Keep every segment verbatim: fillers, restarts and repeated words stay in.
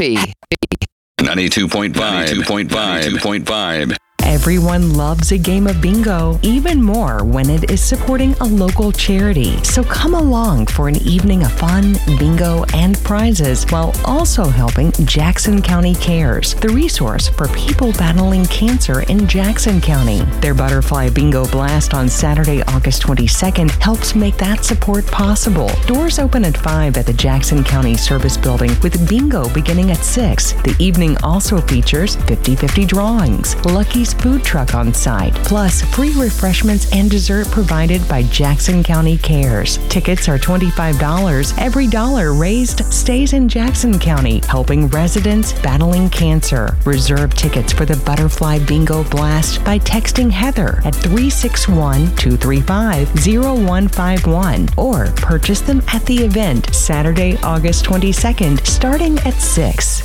happy. ninety-two point five. ninety-two point five. ninety-two point five. Everyone loves a game of bingo, even more when it is supporting a local charity. So come along for an evening of fun, bingo, and prizes while also helping Jackson County Cares, the resource for people battling cancer in Jackson County. Their Butterfly Bingo Blast on Saturday, August twenty-second helps make that support possible. Doors open at five at the Jackson County Service Building with bingo beginning at six. The evening also features fifty-fifty drawings, Lucky's food truck on site, plus free refreshments and dessert provided by Jackson County Cares. Tickets are twenty-five dollars. Every dollar raised stays in Jackson County, helping residents battling cancer. Reserve tickets for the Butterfly Bingo Blast by texting Heather at three six one, two three five, zero one five one or purchase them at the event Saturday, August twenty-second, starting at six.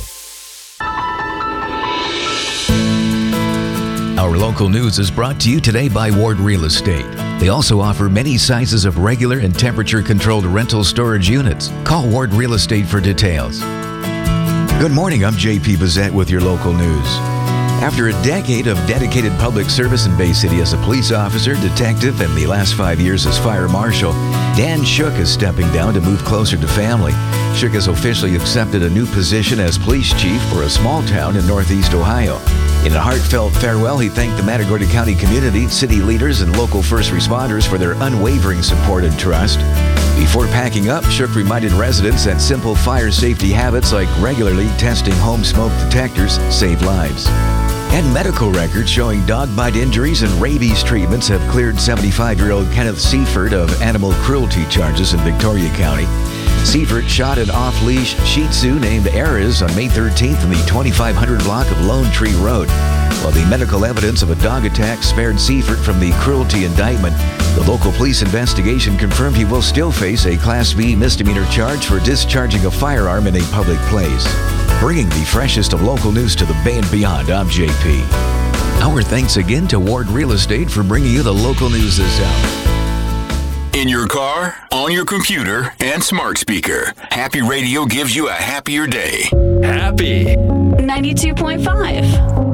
Our local news is brought to you today by Ward Real Estate. They also offer many sizes of regular and temperature-controlled rental storage units. Call Ward Real Estate for details. Good morning, I'm J P Bazette with your local news. After a decade of dedicated public service in Bay City as a police officer, detective, and the last five years as fire marshal, Dan Shook is stepping down to move closer to family. Shook has officially accepted a new position as police chief for a small town in northeast Ohio. In a heartfelt farewell, he thanked the Matagorda County community, city leaders, and local first responders for their unwavering support and trust. Before packing up, Shook reminded residents that simple fire safety habits like regularly testing home smoke detectors save lives. And medical records showing dog bite injuries and rabies treatments have cleared seventy-five-year-old Kenneth Seifert of animal cruelty charges in Victoria County. Seifert shot an off-leash Shih Tzu named Ares on May thirteenth in the twenty-five hundred block of Lone Tree Road. While the medical evidence of a dog attack spared Seifert from the cruelty indictment, the local police investigation confirmed he will still face a Class B misdemeanor charge for discharging a firearm in a public place. Bringing the freshest of local news to the Bay and beyond, I'm J P. Our thanks again to Ward Real Estate for bringing you the local news this hour. In your car, on your computer, and smart speaker, Happy Radio gives you a happier day. Happy. ninety-two point five.